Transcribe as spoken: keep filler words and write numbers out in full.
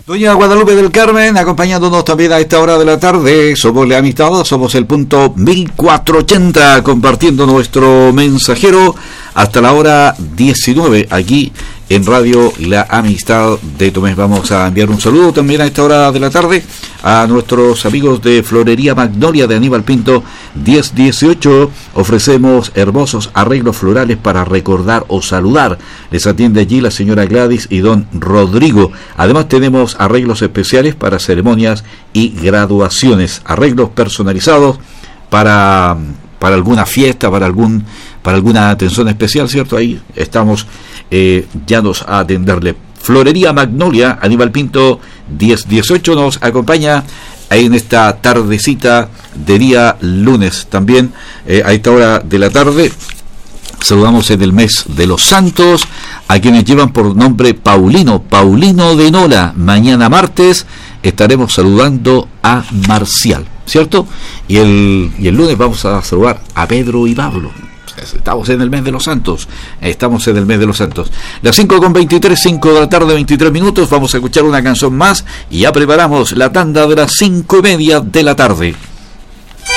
Doña Guadalupe del Carmen, acompañándonos también a esta hora de la tarde. Somos La Amistad, somos el punto mil cuatrocientos ochenta, compartiendo nuestro mensajero hasta la hora diecinueve, aquí en Radio La Amistad de Tomés. Vamos a enviar un saludo también a esta hora de la tarde a nuestros amigos de Florería Magnolia de Aníbal Pinto diez dieciocho. Ofrecemos hermosos arreglos florales para recordar o saludar. Les atiende allí la señora Gladys y don Rodrigo. Además tenemos arreglos especiales para ceremonias y graduaciones, arreglos personalizados para, para alguna fiesta, para algún para alguna atención especial, ¿cierto? Ahí estamos eh, llanos a atenderle. Florería Magnolia, Aníbal Pinto diez dieciocho, nos acompaña ahí en esta tardecita de día lunes. También eh, a esta hora de la tarde saludamos en el mes de los santos a quienes llevan por nombre Paulino, Paulino de Nola. Mañana martes estaremos saludando a Marcial, ¿cierto? Y el, y el lunes vamos a saludar a Pedro y Pablo. Estamos en el mes de los santos, estamos en el mes de los santos. Las cinco con veintitrés, cinco de la tarde, veintitrés minutos. Vamos a escuchar una canción más y ya preparamos la tanda de las cinco y media de la tarde.